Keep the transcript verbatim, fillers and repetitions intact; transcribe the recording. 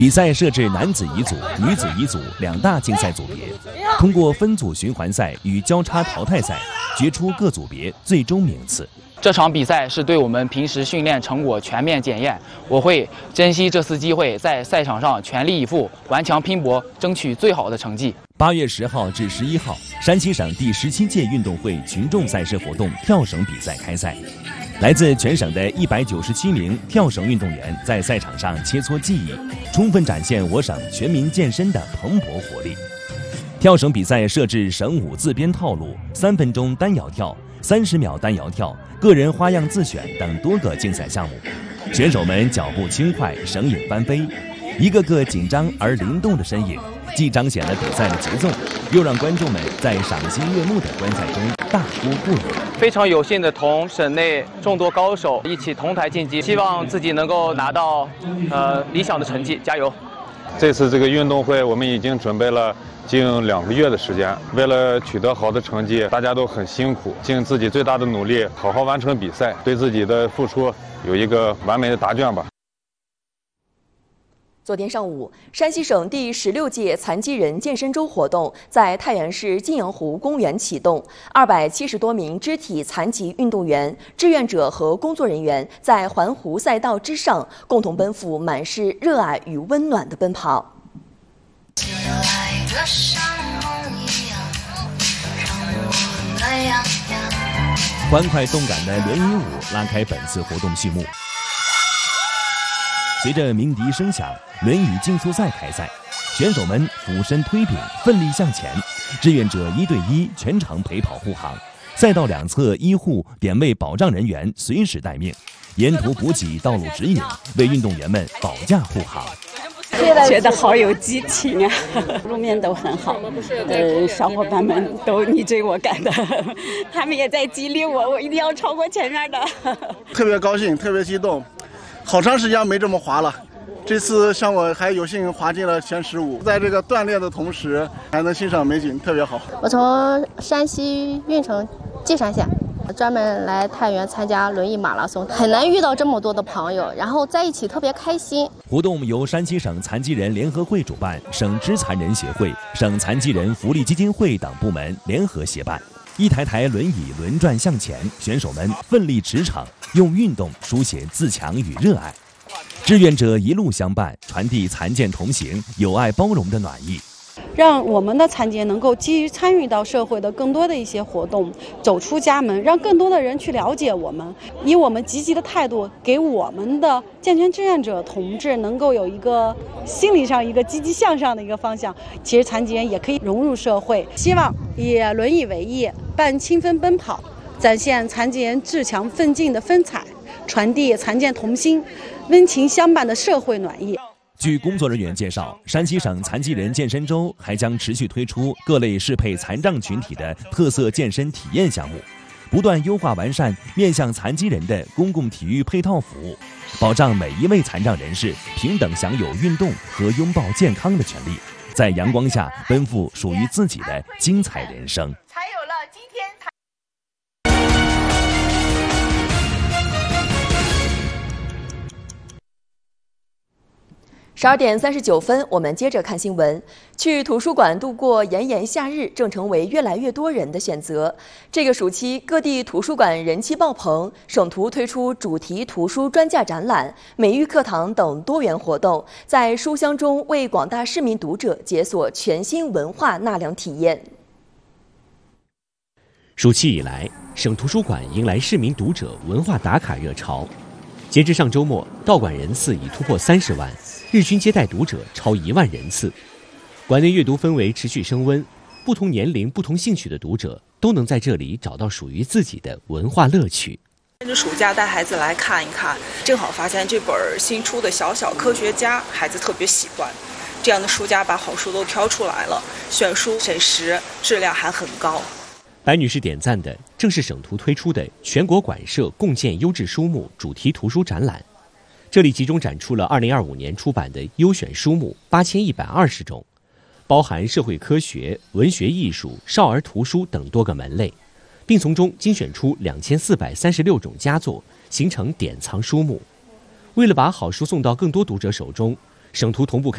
比赛设置男子一组、女子一组两大竞赛组别，通过分组循环赛与交叉淘汰赛，决出各组别最终名次。 这场比赛是对我们平时训练成果全面检验，我会珍惜这次机会，在赛场上全力以赴，顽强拼搏，争取最好的成绩。 八月十号至十一号，山西省第十七届运动会群众赛事活动跳绳比赛开赛。来自全省的一百九十七名跳绳运动员在赛场上切磋技艺，充分展现我省全民健身的蓬勃活力。跳绳比赛设置绳舞自编套路、三分钟单摇跳、三十秒单摇跳、个人花样自选等多个竞赛项目。选手们脚步轻快，绳影翻飞，一个个紧张而灵动的身影，既彰显了比赛的节奏，又让观众们在赏心悦目的观赛中大呼过瘾。 非常有幸的同省内众多高手一起同台竞技，希望自己能够拿到呃理想的成绩，加油！ 这次这个运动会我们已经准备了近两个月的时间，为了取得好的成绩，大家都很辛苦，尽自己最大的努力，好好完成比赛，对自己的付出有一个完美的答卷吧。 昨天上午，山西省第十六届残疾人健身周活动在太原市金阳湖公园启动。二百七十多名肢体残疾运动员、志愿者和工作人员在环湖赛道之上，共同奔赴满是热爱与温暖的奔跑。 欢快动感的轮椅舞拉开本次活动序幕。随着鸣笛声响，轮椅竞速赛开赛，选手们俯身推柄，奋力向前，志愿者一对一全程陪跑护航，赛道两侧医护、点位保障人员随时待命，沿途补给、道路指引，为运动员们保驾护航。 觉得好有激情啊！路面都很好，呃，小伙伴们都你追我赶的，他们也在激励我，我一定要超过前面的。 特别高兴，特别激动，好长时间没这么滑了。这次像我还有幸滑进了前十五，在这个锻炼的同时，还能欣赏美景，特别好。 我从山西运城稷山县。专门来太原参加轮椅马拉松，很难遇到这么多的朋友，然后在一起特别开心。 活动由山西省残疾人联合会主办，省肢残人协会、省残疾人福利基金会等部门联合协办。一台台轮椅轮转向前，选手们奋力驰骋，用运动书写自强与热爱。志愿者一路相伴，传递残健同行、友爱包容的暖意。 让我们的残疾人能够基于参与到社会的更多的一些活动，走出家门，让更多的人去了解我们，以我们积极的态度，给我们的健全志愿者同志能够有一个心理上一个积极向上的一个方向。其实残疾人也可以融入社会，希望以轮椅为业，伴清风奔跑，展现残疾人自强奋进的风采，传递残健同心、温情相伴的社会暖意。 据工作人员介绍，山西省残疾人健身周还将持续推出各类适配残障群体的特色健身体验项目，不断优化完善面向残疾人的公共体育配套服务，保障每一位残障人士平等享有运动和拥抱健康的权利，在阳光下奔赴属于自己的精彩人生。 才有了今天才十二点三十九分，我们接着看新闻。去图书馆度过炎炎夏日，正成为越来越多人的选择。这个暑期，各地图书馆人气爆棚，省图推出主题图书专架展览、美育课堂等多元活动，在书香中为广大市民读者解锁全新文化纳凉体验。 暑期以来，省图书馆迎来市民读者文化打卡热潮。截至上周末，到馆人次已突破三十万，日均接待读者超一万人次。馆内阅读氛围持续升温，不同年龄、不同兴趣的读者都能在这里找到属于自己的文化乐趣。 趁着暑假带孩子来看一看，正好发现这本新出的《小小科学家》，孩子特别喜欢。这样的书架把好书都挑出来了，选书审时，质量还很高。 白女士点赞的正是省图推出的全国馆舍共建优质书目主题图书展览，这里集中展出了二零二五年出版的优选书目八千一百二十种，包含社会科学、文学艺术、少儿图书等多个门类，并从中精选出两千四百三十六种佳作，形成典藏书目。为了把好书送到更多读者手中，省图同步开